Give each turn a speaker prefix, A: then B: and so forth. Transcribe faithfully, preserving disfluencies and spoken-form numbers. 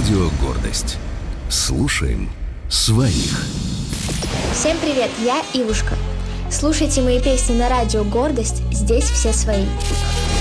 A: Радио «Гордость». Слушаем своих.
B: Всем привет, я Ивушка. Слушайте мои песни на радио «Гордость», здесь все свои.